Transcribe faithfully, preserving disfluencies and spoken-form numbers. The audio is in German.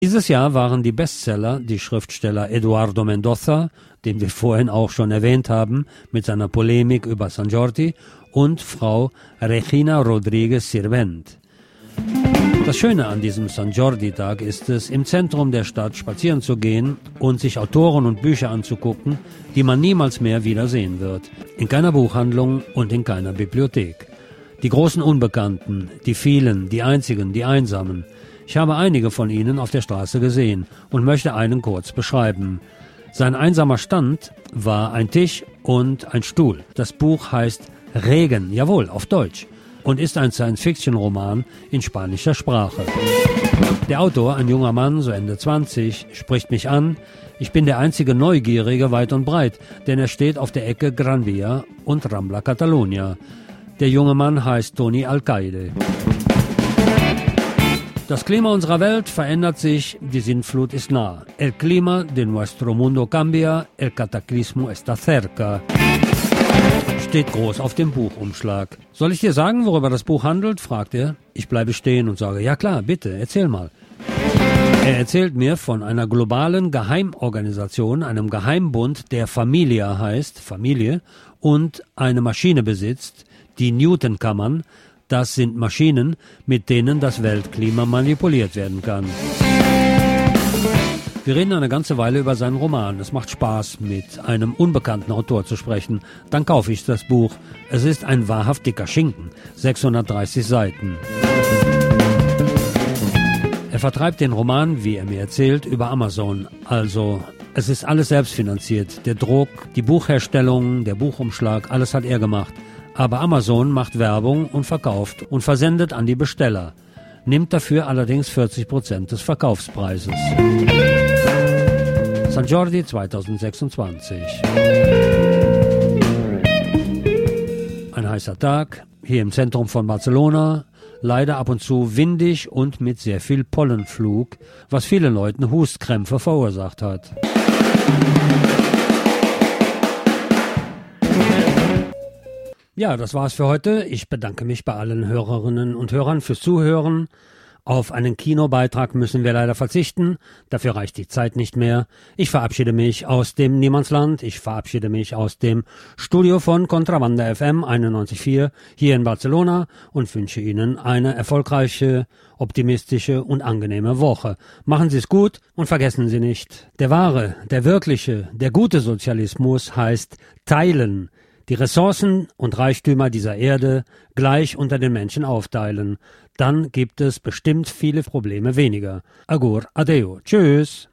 Dieses Jahr waren die Bestseller die Schriftsteller Eduardo Mendoza, den wir vorhin auch schon erwähnt haben, mit seiner Polemik über San Jordi, und Frau Regina Rodriguez Sirvent. Das Schöne an diesem San Jordi-Tag ist es, im Zentrum der Stadt spazieren zu gehen und sich Autoren und Bücher anzugucken, die man niemals mehr wiedersehen wird. In keiner Buchhandlung und in keiner Bibliothek. Die großen Unbekannten, die vielen, die einzigen, die Einsamen. Ich habe einige von ihnen auf der Straße gesehen und möchte einen kurz beschreiben. Sein einsamer Stand war ein Tisch und ein Stuhl. Das Buch heißt Regen, jawohl, auf Deutsch, und ist ein Science-Fiction-Roman in spanischer Sprache. Der Autor, ein junger Mann, so Ende zwanzig, spricht mich an. Ich bin der einzige Neugierige weit und breit, denn er steht auf der Ecke Gran Via und Rambla Catalunya. Der junge Mann heißt Tony Alcaide. Das Klima unserer Welt verändert sich, die Sintflut ist nah. El clima de nuestro mundo cambia, el cataclismo está cerca. Steht groß auf dem Buchumschlag. Soll ich dir sagen, worüber das Buch handelt? Fragt er. Ich bleibe stehen und sage, ja klar, bitte, erzähl mal. Er erzählt mir von einer globalen Geheimorganisation, einem Geheimbund, der Familia heißt, Familie, und eine Maschine besitzt, die Newtonkammern. Das sind Maschinen, mit denen das Weltklima manipuliert werden kann. Wir reden eine ganze Weile über seinen Roman. Es macht Spaß, mit einem unbekannten Autor zu sprechen. Dann kaufe ich das Buch. Es ist ein wahrhaft dicker Schinken. sechshundertdreißig Seiten. Er vertreibt den Roman, wie er mir erzählt, über Amazon. Also, es ist alles selbstfinanziert. Der Druck, die Buchherstellung, der Buchumschlag, alles hat er gemacht. Aber Amazon macht Werbung und verkauft und versendet an die Besteller, nimmt dafür allerdings vierzig Prozent des Verkaufspreises. San Jordi zweitausendsechsundzwanzig. Ein heißer Tag, hier im Zentrum von Barcelona, leider ab und zu windig und mit sehr viel Pollenflug, was vielen Leuten Hustkrämpfe verursacht hat. Ja, das war's für heute. Ich bedanke mich bei allen Hörerinnen und Hörern fürs Zuhören. Auf einen Kinobeitrag müssen wir leider verzichten. Dafür reicht die Zeit nicht mehr. Ich verabschiede mich aus dem Niemandsland. Ich verabschiede mich aus dem Studio von Contrabanda F M einundneunzig Komma vier hier in Barcelona und wünsche Ihnen eine erfolgreiche, optimistische und angenehme Woche. Machen Sie es gut und vergessen Sie nicht, der wahre, der wirkliche, der gute Sozialismus heißt Teilen. Die Ressourcen und Reichtümer dieser Erde gleich unter den Menschen aufteilen. Dann gibt es bestimmt viele Probleme weniger. Agur, adeo, tschüss.